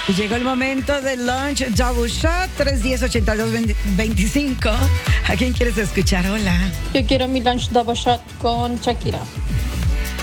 Y llegó el momento del lunch double shot, 310-8225. ¿A quién quieres escuchar? Hola. Yo quiero mi lunch double shot con Shakira.